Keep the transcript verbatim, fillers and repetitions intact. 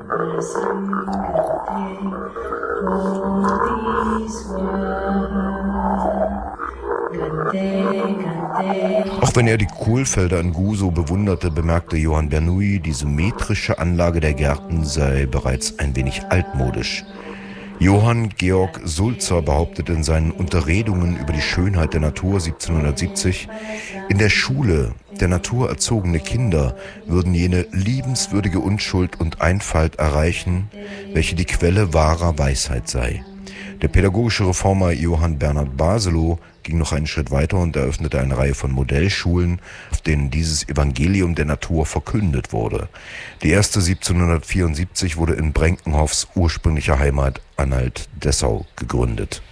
Auch wenn er die Kohlfelder in Gusow bewunderte, bemerkte Johann Bernoulli, die symmetrische Anlage der Gärten sei bereits ein wenig altmodisch. Johann Georg Sulzer behauptete in seinen Unterredungen über die Schönheit der Natur siebzehnhundertsiebzig, in der Schule der Natur erzogene Kinder würden jene liebenswürdige Unschuld und Einfalt erreichen, welche die Quelle wahrer Weisheit sei. Der pädagogische Reformer Johann Bernhard Baselow ging noch einen Schritt weiter und eröffnete eine Reihe von Modellschulen, auf denen dieses Evangelium der Natur verkündet wurde. Die erste siebzehnhundertvierundsiebzig wurde in Brenkenhoffs ursprünglicher Heimat Anhalt-Dessau gegründet.